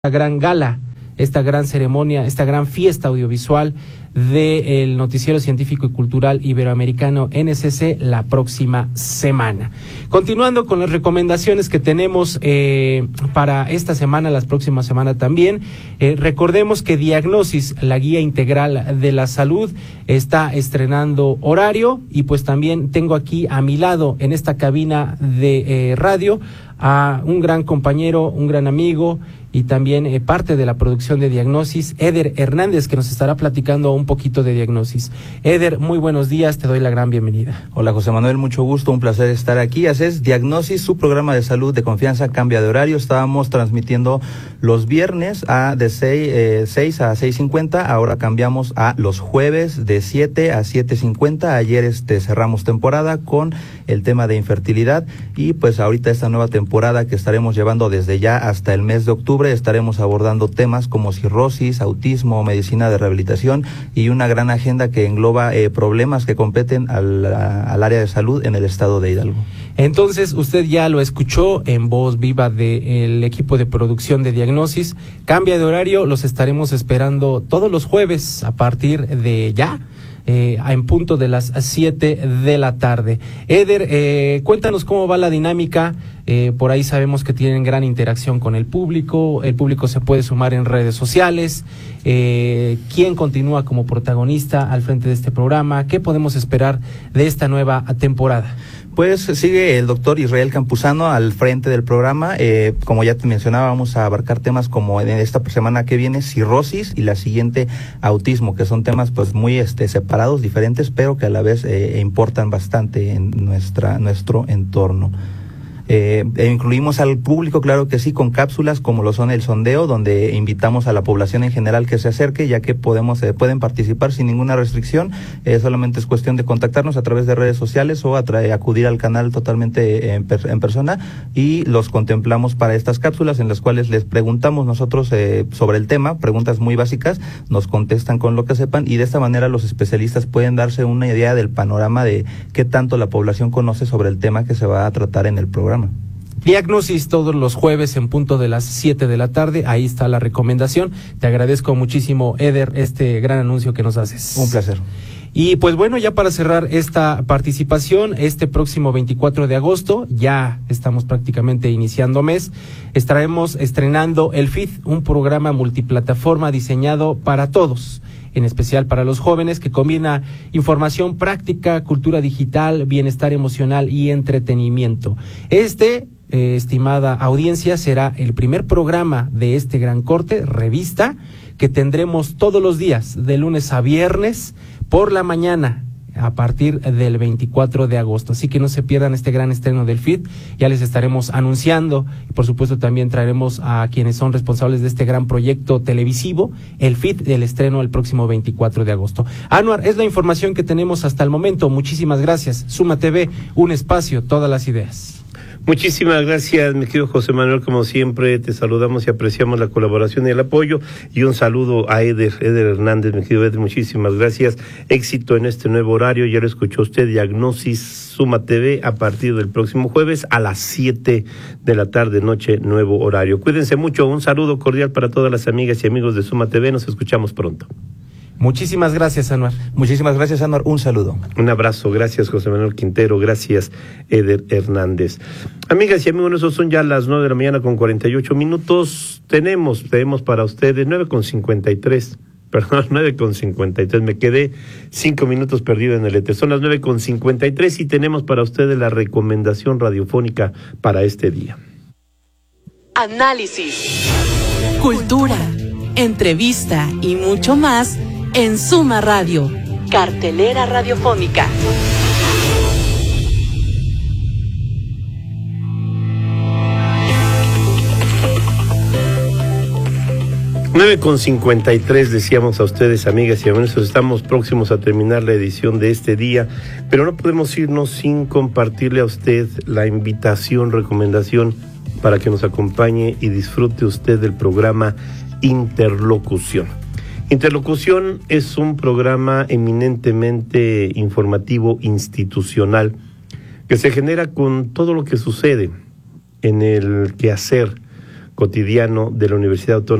gran gala, esta gran ceremonia, esta gran fiesta audiovisual del Noticiero Científico y Cultural Iberoamericano NCC la próxima semana. Continuando con las recomendaciones que tenemos para esta semana, la próxima semana también, recordemos que Diagnosis, la guía integral de la salud, está estrenando horario y pues también tengo aquí a mi lado en esta cabina de radio a un gran compañero, un gran amigo y también parte de la producción de Diagnosis, Eder Hernández, que nos estará platicando un poquito de Diagnosis. Eder, muy buenos días, te doy la gran bienvenida. Hola José Manuel, mucho gusto, un placer estar aquí. Así es, Diagnosis, su programa de salud de confianza, cambia de horario. Estábamos transmitiendo los viernes de 6 a 6:50, ahora cambiamos a los jueves de 7 a 7:50. Ayer cerramos temporada con el tema de infertilidad y pues ahorita esta nueva temporada que estaremos llevando desde ya hasta el mes de octubre estaremos abordando temas como cirrosis, autismo, medicina de rehabilitación y una gran agenda que engloba problemas que competen al área de salud en el estado de Hidalgo. Entonces, usted ya lo escuchó en voz viva del equipo de producción de Diagnosis. Cambia de horario, los estaremos esperando todos los jueves a partir de ya. En punto de las 7 de la tarde. Eder, cuéntanos cómo va la dinámica. Por ahí sabemos que tienen gran interacción con el público se puede sumar en redes sociales. ¿Quién continúa como protagonista al frente de este programa? ¿Qué podemos esperar de esta nueva temporada? Pues sigue el doctor Israel Campuzano al frente del programa. Como ya te mencionaba, vamos a abarcar temas como en esta semana que viene, cirrosis y la siguiente, autismo, que son temas pues muy separados, diferentes, pero que a la vez importan bastante en nuestro entorno. Incluimos al público, claro que sí, con cápsulas como lo son el sondeo, donde invitamos a la población en general que se acerque, ya que pueden participar sin ninguna restricción. Solamente es cuestión de contactarnos a través de redes sociales o acudir al canal totalmente en persona, y los contemplamos para estas cápsulas en las cuales les preguntamos nosotros sobre el tema, preguntas muy básicas, nos contestan con lo que sepan, y de esta manera los especialistas pueden darse una idea del panorama de qué tanto la población conoce sobre el tema que se va a tratar en el programa. Diagnosis todos los jueves en punto de las 7 de la tarde, ahí está la recomendación. Te agradezco muchísimo, Eder, este gran anuncio que nos haces. Un placer. Y pues bueno, ya para cerrar esta participación, este próximo 24 de agosto, ya estamos prácticamente iniciando mes, estaremos estrenando El Fit, un programa multiplataforma diseñado para todos, en especial para los jóvenes, que combina información práctica, cultura digital, bienestar emocional y entretenimiento. Estimada audiencia, será el primer programa de este gran corte, revista, que tendremos todos los días, de lunes a viernes, por la mañana, a partir del 24 de agosto. Así que no se pierdan este gran estreno del FIT, ya les estaremos anunciando, y por supuesto también traeremos a quienes son responsables de este gran proyecto televisivo, el FIT, del estreno el próximo 24 de agosto. Anuar, es la información que tenemos hasta el momento. Muchísimas gracias. Suma TV, un espacio, todas las ideas. Muchísimas gracias, mi querido José Manuel, como siempre te saludamos y apreciamos la colaboración y el apoyo, y un saludo a Eder Hernández, mi querido Eder, muchísimas gracias, éxito en este nuevo horario, ya lo escuchó usted, Diagnosis, Suma TV, a partir del próximo jueves a las 7 de la tarde, noche, nuevo horario. Cuídense mucho, un saludo cordial para todas las amigas y amigos de Suma TV, nos escuchamos pronto. Muchísimas gracias, Anuar. Muchísimas gracias, Anuar. Un saludo. Un abrazo. Gracias, José Manuel Quintero. Gracias, Eder Hernández. Amigas y amigos, esos son ya las 9 de la mañana con 48 minutos. Tenemos para ustedes 9:53. Me quedé 5 minutos perdido en el éter. Son las 9:53 y tenemos para ustedes la recomendación radiofónica para este día. Análisis, cultura, entrevista y mucho más en Suma Radio, cartelera radiofónica. Nueve con 53, decíamos a ustedes, amigas y amigos, estamos próximos a terminar la edición de este día, pero no podemos irnos sin compartirle a usted la invitación, recomendación para que nos acompañe y disfrute usted del programa Interlocución. Interlocución es un programa eminentemente informativo institucional que se genera con todo lo que sucede en el quehacer cotidiano de la Universidad Autónoma